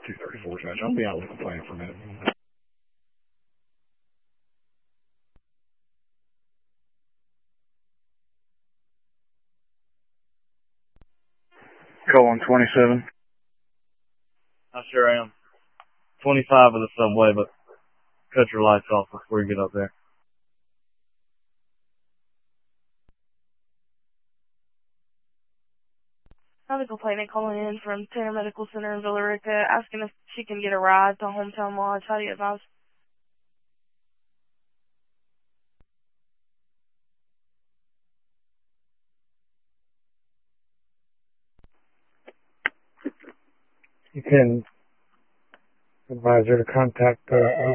234, Judge. I'll be out with the plane for a minute. Colon 27. I sure am. 25 of the subway, but cut your lights off before you get up there. Medical complainant calling in from Tanner Medical Center in Villa Rica, asking if she can get a ride to Hometown Lodge. How do you advise? You can advise her to contact